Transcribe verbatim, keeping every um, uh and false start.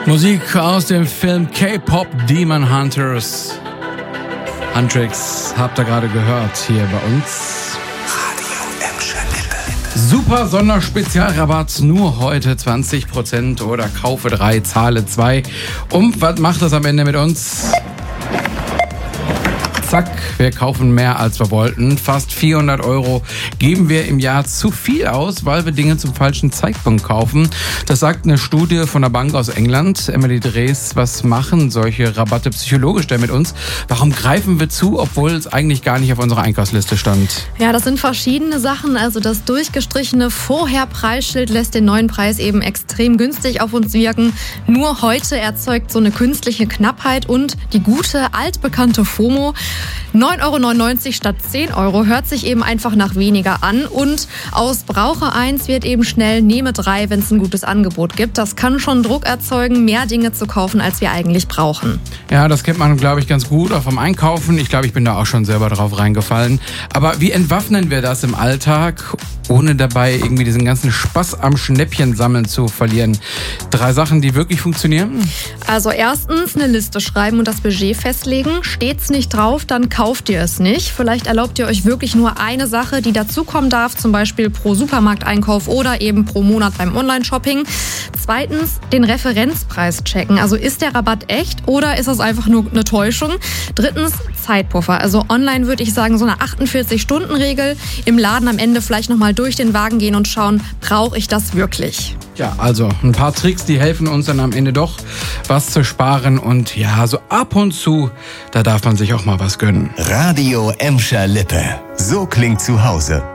Musik aus dem Film K-Pop Demon Hunters. Huntrix habt ihr gerade gehört hier bei uns. Radio Emscher-Lippe. Super Sonderspezialrabatt, nur heute zwanzig Prozent oder kaufe drei, zahle zwei. Und was macht das am Ende mit uns? Zack, wir kaufen mehr als wir wollten. Fast vierhundert Euro geben wir im Jahr zu viel aus, weil wir Dinge zum falschen Zeitpunkt kaufen. Das sagt eine Studie von der Bank aus England. Emily Drees, was machen solche Rabatte psychologisch denn mit uns? Warum greifen wir zu, obwohl es eigentlich gar nicht auf unserer Einkaufsliste stand? Ja, das sind verschiedene Sachen. Also das durchgestrichene Vorher-Preisschild lässt den neuen Preis eben extrem günstig auf uns wirken. Nur heute erzeugt so eine künstliche Knappheit und die gute, altbekannte FOMO. neun Euro neunundneunzig statt zehn Euro hört sich eben einfach nach weniger an. Und aus Brauche eins wird eben schnell nehme drei, wenn es ein gutes Angebot gibt. Das kann schon Druck erzeugen, mehr Dinge zu kaufen, als wir eigentlich brauchen. Ja, das kennt man, glaube ich, ganz gut auch vom Einkaufen. Ich glaube, ich bin da auch schon selber drauf reingefallen. Aber wie entwaffnen wir das im Alltag, ohne dabei irgendwie diesen ganzen Spaß am Schnäppchensammeln zu verlieren? Drei Sachen, die wirklich funktionieren? Also erstens eine Liste schreiben und das Budget festlegen. Steht's nicht drauf, dann kauft ihr es nicht. Vielleicht erlaubt ihr euch wirklich nur eine Sache, die dazukommen darf, zum Beispiel pro Supermarkteinkauf oder eben pro Monat beim Online-Shopping. Zweitens, den Referenzpreis checken. Also ist der Rabatt echt oder ist das einfach nur eine Täuschung? Drittens, Zeitpuffer. Also online würde ich sagen so eine achtundvierzig-Stunden-Regel. Im Laden am Ende vielleicht nochmal durch den Wagen gehen und schauen, brauche ich das wirklich? Ja, also ein paar Tricks, die helfen uns dann am Ende doch, was zu sparen. Und ja, so ab und zu, da darf man sich auch mal was gönnen. Radio Emscher-Lippe. So klingt zu Hause.